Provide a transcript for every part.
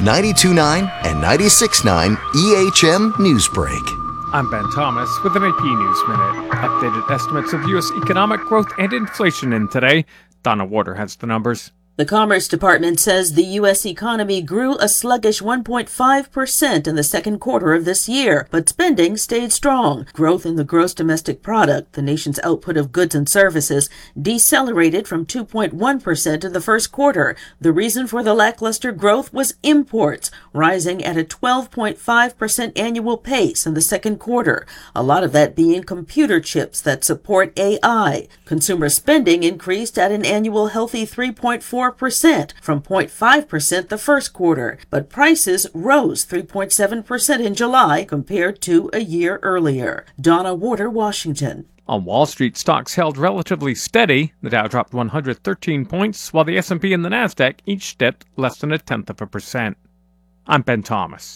92.9 and 96.9 EHM Newsbreak. I'm Ben Thomas with an AP News Minute. Updated estimates of U.S. economic growth and inflation in today. Donna Warder has the numbers. The Commerce Department says the U.S. economy grew a sluggish 1.5% in the second quarter of this year, but spending stayed strong. Growth in the gross domestic product, the nation's output of goods and services, decelerated from 2.1% in the first quarter. The reason for the lackluster growth was imports, rising at a 12.5% annual pace in the second quarter, a lot of that being computer chips that support AI. Consumer spending increased at an annual healthy 3.4% from 0.5% the first quarter, but prices rose 3.7% in July compared to a year earlier. Donna Warder, Washington. On Wall Street, stocks held relatively steady. The Dow dropped 113 points, while the S&P and the Nasdaq each dipped less than 0.1%. I'm Ben Thomas.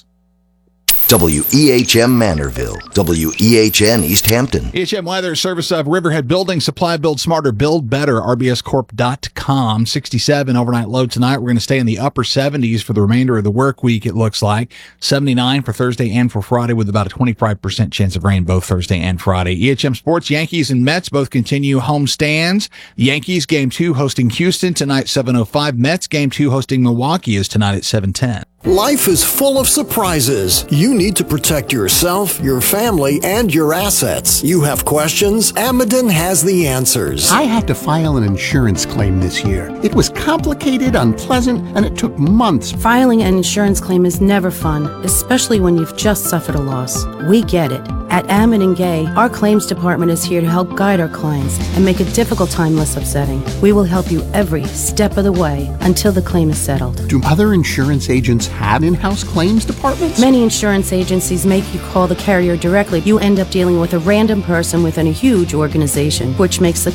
WEHM Manorville, WEHN East Hampton. EHM weather, service of Riverhead Building Supply. Build smarter, build better. RBScorp.com. 67 overnight low tonight. We're going to stay in the upper 70s for the remainder of the work week, it looks like. 79 for Thursday and for Friday, with about a 25% chance of rain both Thursday and Friday. EHM Sports, Yankees and Mets both continue home stands. Yankees game 2 hosting Houston tonight, 7:05. Mets game 2 hosting Milwaukee is tonight at 7:10. Life is full of surprises. You need to protect yourself, your family, and your assets. You have questions? Amidon has the answers. I had to file an insurance claim this year. It was complicated, unpleasant, and it took months. Filing an insurance claim is never fun, especially when you've just suffered a loss. We get it. At Amidon Gay, our claims department is here to help guide our clients and make a difficult time less upsetting. We will help you every step of the way until the claim is settled. Do other insurance agents have in-house claims departments? Many insurance agencies make you call the carrier directly. You end up dealing with a random person within a huge organization, which makes the